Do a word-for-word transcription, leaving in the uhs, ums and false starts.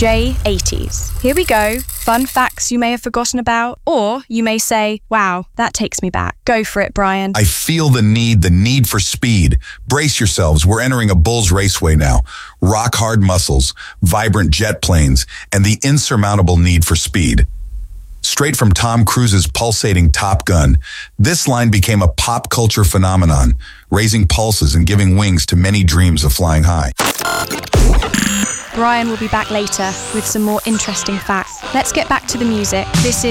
J eighties. Here we go. Fun facts you may have forgotten about, or you may say, wow, that takes me back. Go for it, Brian. I feel the need, the need for speed. Brace yourselves, we're entering a bull's raceway now. Rock hard muscles, vibrant jet planes, and the insurmountable need for speed. Straight from Tom Cruise's pulsating Top Gun, this line became a pop culture phenomenon, raising pulses and giving wings to many dreams of flying high. Brian will be back later with some more interesting facts. Let's get back to the music. This is